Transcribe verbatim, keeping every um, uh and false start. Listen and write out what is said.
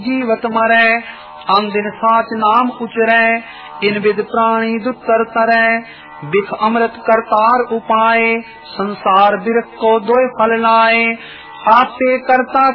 जीवत मरे, अन दिन साच नाम उचरे, इन विद प्राणी दुतर तरे, बिख अमृत करतार उपाय, संसार बिरख को दोय फल लाए, आपे करता